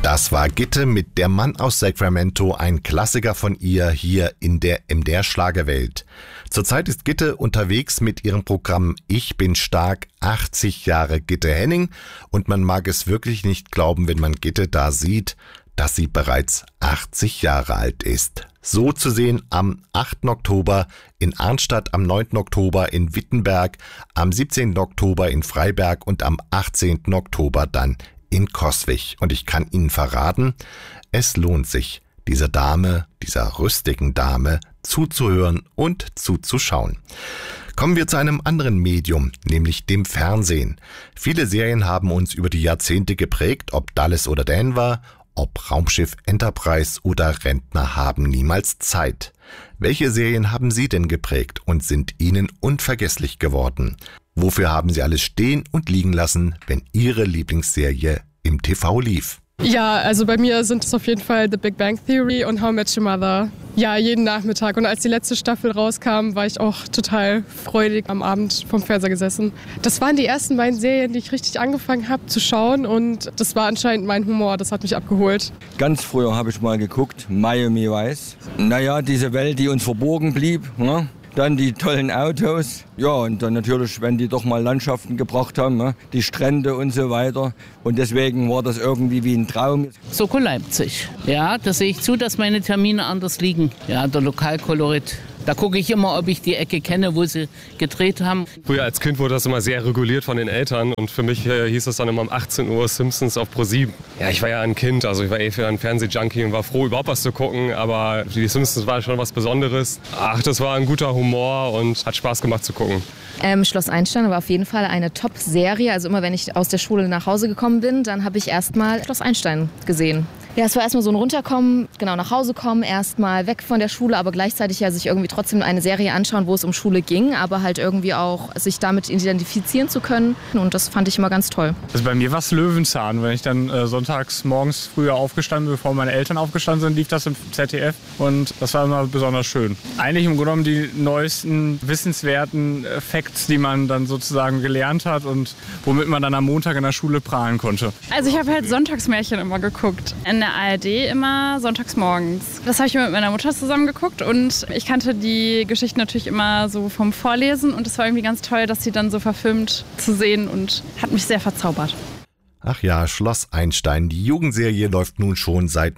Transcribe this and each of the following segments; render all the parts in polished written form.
Das war Gitte mit Der Mann aus Sacramento, ein Klassiker von ihr hier in der MDR Schlagerwelt. Zurzeit ist Gitte unterwegs mit ihrem Programm Ich bin stark, 80 Jahre Gitte Henning, und man mag es wirklich nicht glauben, wenn man Gitte da sieht, dass sie bereits 80 Jahre alt ist. So zu sehen am 8. Oktober in Arnstadt, am 9. Oktober in Wittenberg, am 17. Oktober in Freiberg und am 18. Oktober dann in Coswig. Und ich kann Ihnen verraten, es lohnt sich, dieser Dame, dieser rüstigen Dame zuzuhören und zuzuschauen. Kommen wir zu einem anderen Medium, nämlich dem Fernsehen. Viele Serien haben uns über die Jahrzehnte geprägt, ob Dallas oder Denver, ob Raumschiff Enterprise oder Rentner haben niemals Zeit. Welche Serien haben Sie denn geprägt und sind Ihnen unvergesslich geworden? Wofür haben Sie alles stehen und liegen lassen, wenn Ihre Lieblingsserie im TV lief? Ja, also bei mir sind es auf jeden Fall The Big Bang Theory und How I Met Your Mother. Ja, jeden Nachmittag. Und als die letzte Staffel rauskam, war ich auch total freudig am Abend vom Fernseher gesessen. Das waren die ersten beiden Serien, die ich richtig angefangen habe zu schauen. Und das war anscheinend mein Humor, das hat mich abgeholt. Ganz früher habe ich mal geguckt, Miami Vice. Naja, diese Welt, die uns verborgen blieb, ne? Dann die tollen Autos, ja, und dann natürlich, wenn die doch mal Landschaften gebracht haben, ne? Die Strände und so weiter. Und deswegen war das irgendwie wie ein Traum. Soko Leipzig. Ja, da sehe ich zu, dass meine Termine anders liegen. Ja, der Lokalkolorit. Da gucke ich immer, ob ich die Ecke kenne, wo sie gedreht haben. Früher als Kind wurde das immer sehr reguliert von den Eltern und für mich hieß es dann immer um 18 Uhr Simpsons auf Pro7. Ja, ich war ja ein Kind, also ich war für ein Fernsehjunkie und war froh, überhaupt was zu gucken, aber die Simpsons waren schon was Besonderes. Ach, das war ein guter Humor und hat Spaß gemacht zu gucken. Schloss Einstein war auf jeden Fall eine Top-Serie. Also immer, wenn ich aus der Schule nach Hause gekommen bin, dann habe ich erstmal Schloss Einstein gesehen. Ja, es war erstmal so ein Runterkommen, genau nach Hause kommen, erstmal weg von der Schule, aber gleichzeitig ja sich irgendwie trotzdem eine Serie anschauen, wo es um Schule ging, aber halt irgendwie auch sich damit identifizieren zu können. Und das fand ich immer ganz toll. Also bei mir war es Löwenzahn. Wenn ich dann sonntags morgens früher aufgestanden bin, bevor meine Eltern aufgestanden sind, lief das im ZDF und das war immer besonders schön. Eigentlich im Grunde genommen die neuesten wissenswerten Facts, die man dann sozusagen gelernt hat und womit man dann am Montag in der Schule prahlen konnte. Also ich habe halt Sonntagsmärchen immer geguckt. In der ARD immer sonntags morgens. Das habe ich mit meiner Mutter zusammen geguckt und ich kannte die Geschichten natürlich immer so vom Vorlesen und es war irgendwie ganz toll, dass sie dann so verfilmt zu sehen und hat mich sehr verzaubert. Ach ja, Schloss Einstein. Die Jugendserie läuft nun schon seit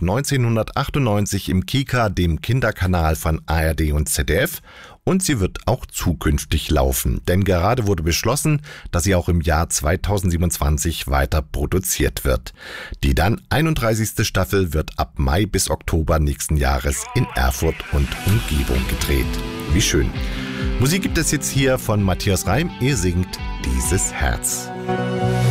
1998 im Kika, dem Kinderkanal von ARD und ZDF. Und sie wird auch zukünftig laufen, denn gerade wurde beschlossen, dass sie auch im Jahr 2027 weiter produziert wird. Die dann 31. Staffel wird ab Mai bis Oktober nächsten Jahres in Erfurt und Umgebung gedreht. Wie schön. Musik gibt es jetzt hier von Matthias Reim. Er singt Dieses Herz.